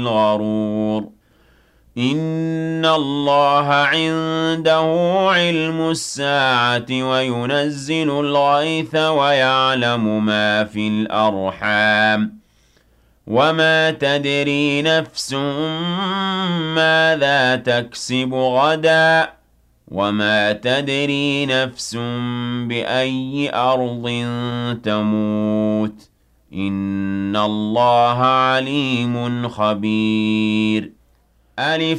الغرور إن الله عنده علم الساعة وينزل الغيث ويعلم ما في الأرحام وما تدري نفس ماذا تكسب غدا وما تدري نفس بأي أرض تموت إن الله عليم خبير ألف